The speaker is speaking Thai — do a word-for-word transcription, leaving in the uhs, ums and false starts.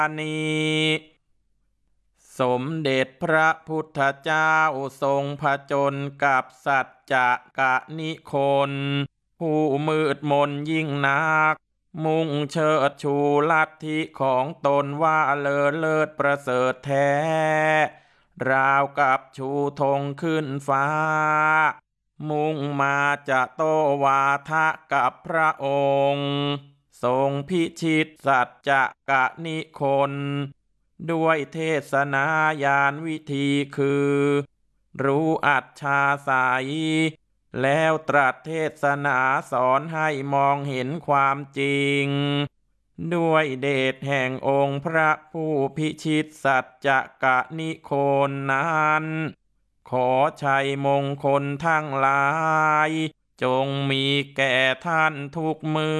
นี้สมเด็จพระพุทธเจ้าทรงผจญกับสัจจะกะนิคนผู้มืดมนยิ่งนักมุ่งเชิดชูลัทธิของตนว่าเลอเลิศประเสริฐแท้ราวกับชูธงขึ้นฟ้ามุ่งมาจะโตวาทะกับพระองค์ทรงพิชิตสัจจะกะนิคนด้วยเทศนายานวิธีคือรู้อัจฉาสัยแล้วตรัสเทศนาสอนให้มองเห็นความจริงด้วยเดชแห่งองค์พระผู้พิชิตสัจจะกะนิโคนนั้นขอชัยมงคลทั้งหลายจงมีแก่ท่านทุกมือ